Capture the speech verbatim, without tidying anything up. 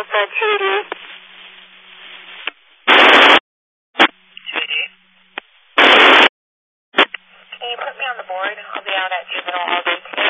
Delta two D. two D. Can you put me on the board? I'll be out at Juvenile all day